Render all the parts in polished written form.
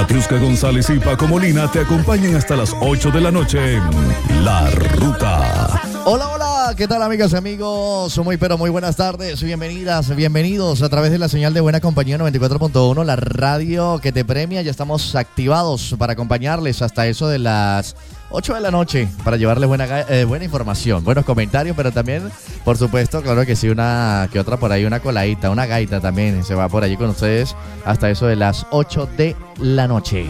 Katiuska González y Paco Molina te acompañan hasta las 8 de la noche en La Ruta. Hola, hola, ¿qué tal amigas y amigos? Muy pero muy buenas tardes, bienvenidas, bienvenidos a través de la señal de Buena Compañía 94.1, la radio que te premia. Ya estamos activados para acompañarles hasta eso de las 8 de la noche para llevarles buena información, buenos comentarios, pero también, por supuesto, claro que sí, una que otra por ahí, una coladita, una gaita también se va por allí con ustedes hasta eso de las 8 de la noche.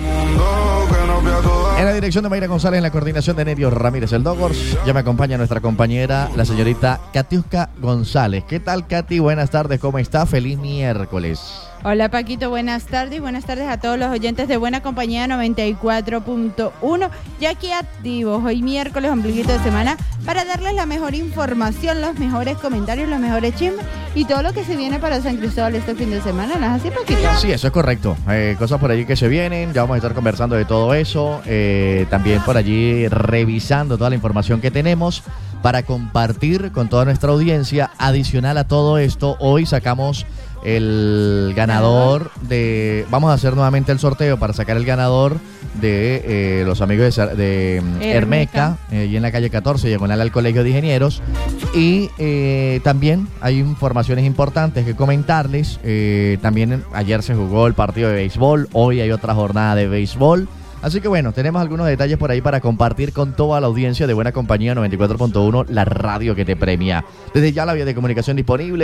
En la dirección de Mayra González, en la coordinación de Nerio Ramírez el Dogors, ya me acompaña nuestra compañera, la señorita Katiuska González. ¿Qué tal, Katy? Buenas tardes, ¿cómo está? Feliz miércoles. Hola Paquito, buenas tardes a todos los oyentes de Buena Compañía 94.1, ya aquí activos hoy miércoles, ombliguito de semana, para darles la mejor información, los mejores comentarios, los mejores chismes y todo lo que se viene para San Cristóbal este fin de semana, ¿no es así, Paquito? Sí, eso es correcto, cosas por allí que se vienen, ya vamos a estar conversando de todo eso, también por allí revisando toda la información que tenemos para compartir con toda nuestra audiencia. Adicional a todo esto, hoy sacamos el ganador de... Vamos a hacer nuevamente el sorteo para sacar el ganador de los amigos de Hermeca, y en la calle 14, diagonal al Colegio de Ingenieros. Y también hay informaciones importantes que comentarles. También ayer se jugó el partido de béisbol, hoy hay otra jornada de béisbol. Así que bueno, tenemos algunos detalles por ahí para compartir con toda la audiencia de Buena Compañía 94.1, la radio que te premia. Desde ya la vía de comunicación disponible,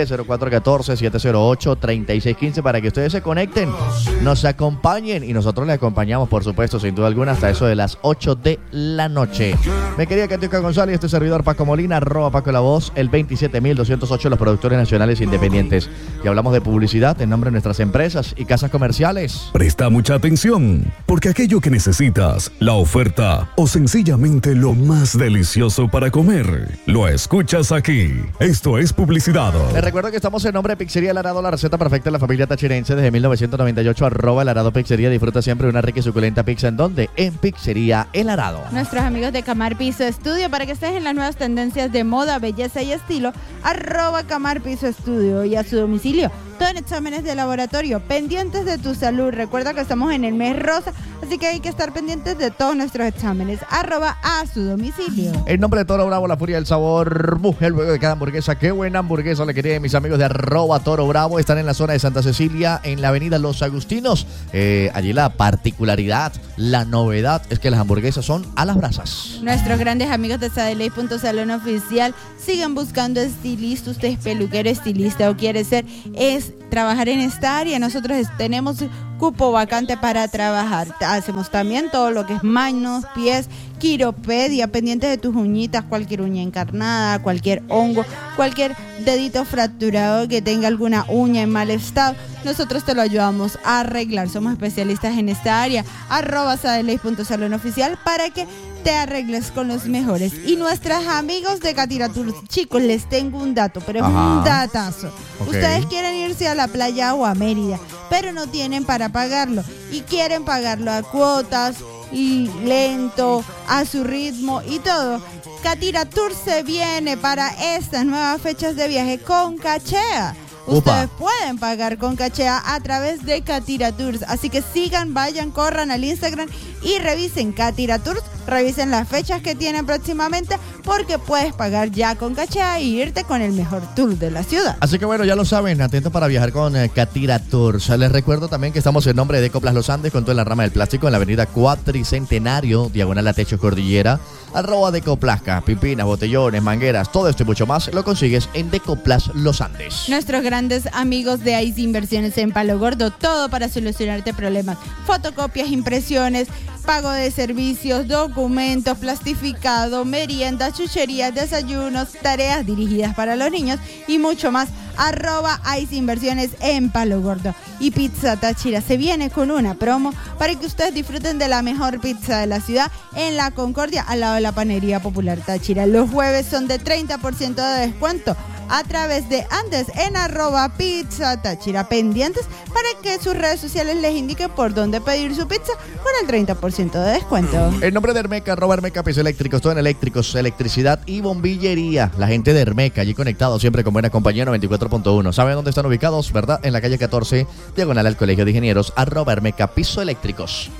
0414-708-3615, para que ustedes se conecten, nos acompañen y nosotros les acompañamos, por supuesto, sin duda alguna, hasta eso de las 8 de la noche. Me quería Katiuska González, este servidor Paco Molina, @ Paco la Voz, el 27208, los productores nacionales independientes. Y hablamos de publicidad en nombre de nuestras empresas y casas comerciales. Presta mucha atención, porque aquello que necesitas, la oferta o sencillamente lo más delicioso para comer, lo escuchas aquí. Esto es publicidad. Les recuerdo que estamos en nombre de Pizzería El Arado, la receta perfecta de la familia tachirense desde 1998, @ El Arado Pizzería. Disfruta siempre de una rica y suculenta pizza. ¿En dónde? En Pizzería El Arado. Nuestros amigos de Camar Piso Estudio, para que estés en las nuevas tendencias de moda, belleza y estilo, @ Camar Piso Estudio, y a su domicilio todo en exámenes de laboratorio, pendientes de tu salud. Recuerda que estamos en el mes rosa, así que hay que estar pendientes de todos nuestros exámenes, @ a su domicilio. En nombre de Toro Bravo, la furia del sabor, mujer luego de cada hamburguesa. Qué buena hamburguesa le quería mis amigos de @ Toro Bravo. Están en la zona de Santa Cecilia, en la avenida Los Agustinos. Allí la particularidad, la novedad es que las hamburguesas son a las brasas. Nuestros grandes amigos de Sadeley.salón oficial siguen buscando estilistas. Usted es peluquero, estilista o quiere trabajar en esta área. Nosotros tenemos cupo vacante para trabajar. Hacemos también todo lo que es manos, pies, quiropedia, pendientes de tus uñitas, cualquier uña encarnada, cualquier hongo, cualquier dedito fracturado que tenga alguna uña en mal estado. Nosotros te lo ayudamos a arreglar. Somos especialistas en esta área. @ Sadeley.salón oficial para que te arregles con los mejores. Y nuestros amigos de Catiratur, chicos, les tengo un dato, pero es un datazo. Okay. Ustedes quieren irse a la playa o a Mérida, pero no tienen para pagarlo y quieren pagarlo a cuotas y lento, a su ritmo y todo. Catiratur se viene para estas nuevas fechas de viaje con Cachea. Ustedes pueden pagar con Cachea a través de Catira Tours. Así que sigan, vayan, corran al Instagram y revisen Catira Tours. Revisen las fechas que tienen próximamente, porque puedes pagar ya con Cachea y irte con el mejor tour de la ciudad. Así que bueno, ya lo saben, atentos para viajar con Catira Tours. Les recuerdo también que estamos en nombre de Ecoplas Los Andes, con toda la rama del plástico, en la avenida Cuatricentenario, diagonal a Techo Cordillera. @ Decoplasca, pipinas, botellones, mangueras, todo esto y mucho más lo consigues en Decoplas Los Andes. Nuestros grandes amigos de Ice Inversiones en Palo Gordo, todo para solucionarte problemas: fotocopias, impresiones, pago de servicios, documentos, plastificado, meriendas, chucherías, desayunos, tareas dirigidas para los niños y mucho más. @ Ice Inversiones en Palo Gordo. Y Pizza Táchira se viene con una promo para que ustedes disfruten de la mejor pizza de la ciudad en La Concordia, al lado de la Panería Popular Táchira. Los jueves son de 30% de descuento a través de Andes en @pizza-táchira. Pendientes para que sus redes sociales les indiquen por dónde pedir su pizza con el 30% de descuento. En nombre de Hermeca, @Hermeca Pisos Eléctricos, todo en eléctricos, electricidad y bombillería. La gente de Hermeca, allí conectado siempre con buena compañía 94.1. ¿Saben dónde están ubicados, verdad? En la calle 14, diagonal al Colegio de Ingenieros, @Hermeca Piso Eléctricos.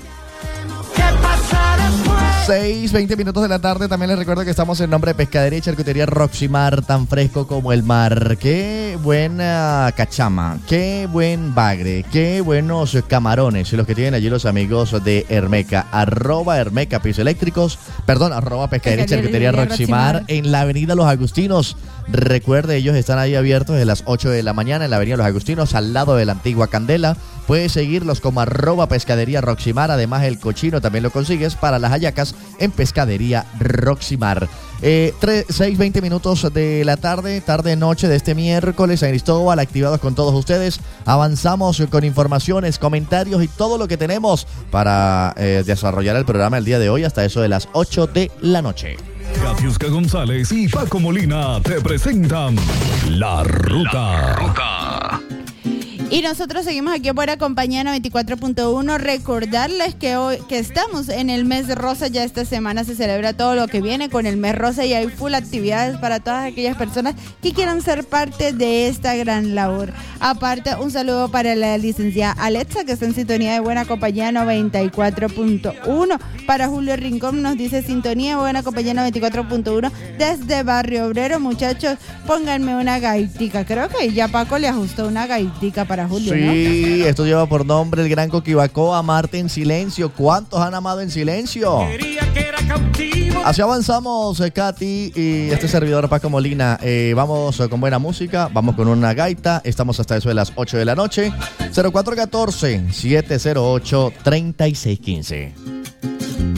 6:20 minutos de la tarde. También les recuerdo que estamos en nombre de Pescadería y Charcutería Roximar, tan fresco como el mar. Qué buena cachama, qué buen bagre, qué buenos camarones los que tienen allí los amigos de Hermeca. @Hermeca Pisos Eléctricos, perdón, @Pescadería y Charcutería Roximar en la avenida Los Agustinos. Recuerde, ellos están ahí abiertos desde las 8 de la mañana en la avenida Los Agustinos, al lado de la antigua Candela. Puedes seguirlos como @Pescadería Roximar. Además, el cochino también lo consigues para las hallacas en Pescadería Roximar. 6:20 minutos de la tarde-noche de este miércoles. San Cristóbal, activados con todos ustedes. Avanzamos con informaciones, comentarios y todo lo que tenemos para desarrollar el programa el día de hoy hasta eso de las 8 de la noche. Katiuska González y Paco Molina te presentan La Ruta. Y nosotros seguimos aquí por Compañía 94.1. Recordarles que hoy que estamos en el mes rosa. Ya esta semana se celebra todo lo que viene con el mes rosa y hay full actividades para todas aquellas personas que quieran ser parte de esta gran labor. Aparte, un saludo para la licenciada Alexa, que está en sintonía de Buena Compañía 94.1. Para Julio Rincón nos dice sintonía de Buena Compañía 94.1 desde Barrio Obrero. Muchachos, pónganme una gaitica. Creo que ya Paco le ajustó una gaitica para Julio, sí, ¿no? Esto lleva por nombre el Gran Coquibacoa, Amarte en Silencio. ¿Cuántos han amado en silencio? Así avanzamos, Katy y este servidor Paco Molina. Vamos con buena música, vamos con una gaita. Estamos hasta eso de las 8 de la noche. 0414-708-3615.